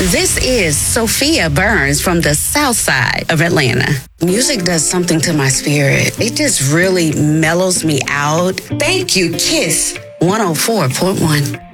This is Sophia Burns from the South Side of Atlanta. Music does something to my spirit. It just really mellows me out. Thank you, KISS 104.1.